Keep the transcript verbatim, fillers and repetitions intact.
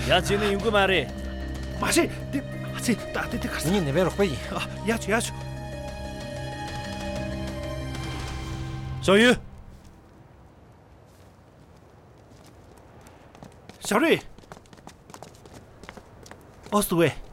야, 쟤는 인구 말해. 마시, 네, 아치, 따뜻해 갔어. 니 내배로 빨리. 아, 야주, 야주. 小鱼， 小瑞，奥斯维。